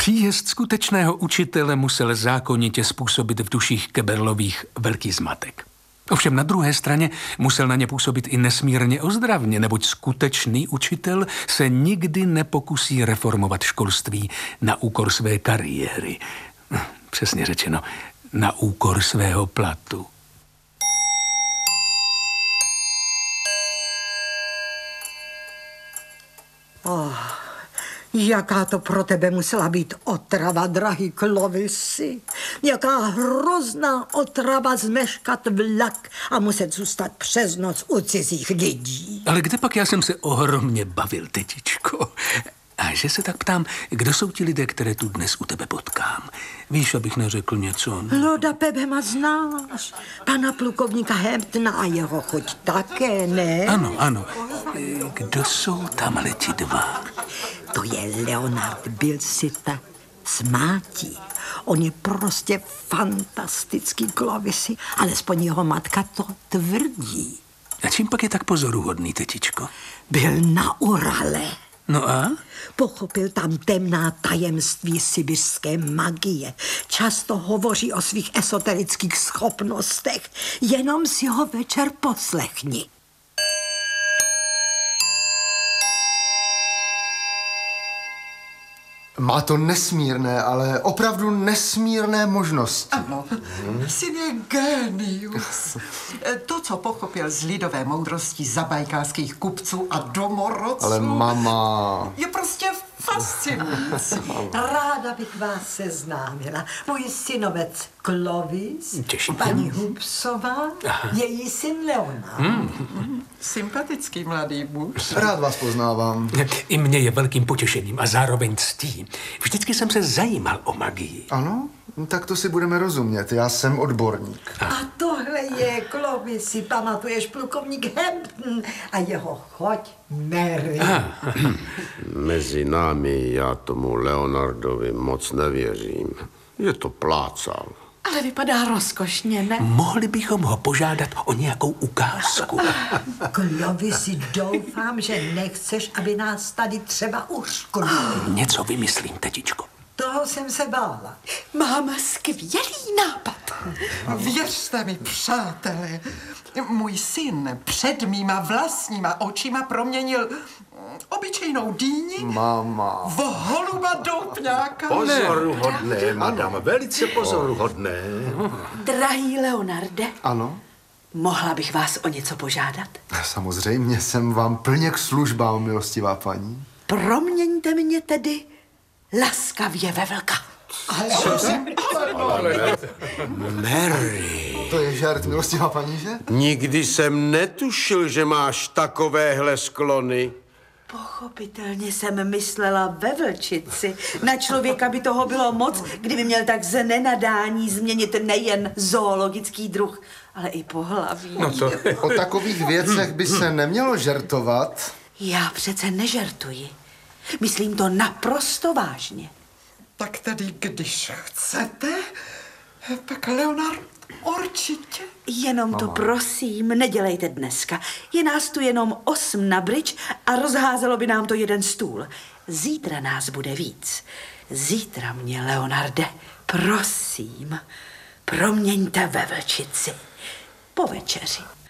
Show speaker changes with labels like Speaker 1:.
Speaker 1: Příjezd skutečného učitele musel zákonitě způsobit v duších Keberlových velký zmatek. Ovšem na druhé straně musel na ně působit i nesmírně ozdravně, neboť skutečný učitel se nikdy nepokusí reformovat školství na úkor své kariéry. Přesně řečeno, na úkor svého platu.
Speaker 2: Jaká to pro tebe musela být otrava, drahý Clovisy. Jaká hrozná otrava zmeškat vlak a muset zůstat přes noc u cizích lidí.
Speaker 1: Ale kde pak já jsem se ohromně bavil, tetičko. A že se tak ptám, kdo jsou ti lidé, které tu dnes u tebe potkám? Víš, abych neřekl něco?
Speaker 2: Lorda Pebhema znáš. Pana plukovníka Hamptona a jeho chuť také, ne?
Speaker 1: Ano. Kdo jsou tamhle ti dva?
Speaker 2: To je Leonard Bilsita z Mátí. On je prostě fantastický, Clovisy, alespoň jeho matka to tvrdí.
Speaker 1: A čím pak je tak pozoruhodný, tetičko?
Speaker 2: Byl na Urale.
Speaker 1: No a?
Speaker 2: Pochopil tam temná tajemství sibiřské magie. Často hovoří o svých esoterických schopnostech. Jenom si ho večer poslechni.
Speaker 3: Má to nesmírné, ale opravdu nesmírné možnosti.
Speaker 4: Ano, syn je génius. To, co pochopil z lidové moudrosti zabajkářských kupců a domorodců...
Speaker 3: Ale mama...
Speaker 4: Je prostě fascinující.
Speaker 2: Ráda bych vás seznámila. Můj synovec Clovis,
Speaker 1: Těším.
Speaker 2: paní Hubsová, její syn Leonard.
Speaker 4: Sympatický mladý muž.
Speaker 3: Rád vás poznávám.
Speaker 1: I mě je velkým potěšením a zároveň ctí. Vždycky jsem se zajímal o magii.
Speaker 3: Ano? Tak to si budeme rozumět. Já jsem odborník.
Speaker 2: A tohle je Clovisy, pamatuješ, plukovník Hampton a jeho choť Mary.
Speaker 5: Mezi námi já tomu Leonardovi moc nevěřím. Je to plácal.
Speaker 6: Ale vypadá rozkošně, ne?
Speaker 1: Mohli bychom ho požádat o nějakou ukázku.
Speaker 2: Clovisy, doufám, že nechceš, aby nás tady třeba ušknul.
Speaker 1: Něco vymyslím, tetičko.
Speaker 2: Toho jsem se bála.
Speaker 6: Mám skvělý nápad.
Speaker 4: Věřte mi, přátelé, můj syn před mýma vlastníma očima proměnil obyčejnou dýni
Speaker 3: Mama.
Speaker 4: v holuba doupňáka.
Speaker 5: Pozoruhodné, madam, velice pozoruhodné.
Speaker 6: Drahý Leonarde,
Speaker 3: Ano?
Speaker 6: mohla bych vás o něco požádat?
Speaker 3: Samozřejmě jsem vám plně k službám, milostivá paní.
Speaker 6: Proměňte mě tedy laskavě ve vlka.
Speaker 5: Mary,
Speaker 3: To je žart, milostivá paní, že?
Speaker 5: nikdy jsem netušil, že máš takovéhle sklony.
Speaker 6: Pochopitelně jsem myslela ve vlčici. Na člověka by toho bylo moc, kdyby měl tak z nenadání změnit nejen zoologický druh, ale i pohlaví.
Speaker 1: No to...
Speaker 3: O takových věcech by se nemělo žertovat.
Speaker 6: Já přece nežertuji. Myslím to naprosto vážně.
Speaker 4: Tak tedy, když chcete, pak Leonard určitě.
Speaker 6: Jenom to prosím, nedělejte dneska. Je nás tu jenom 8 na bridge a rozházelo by nám to jeden stůl. Zítra nás bude víc. Zítra mě, Leonarde, prosím, proměňte ve vlčici. Po večeři.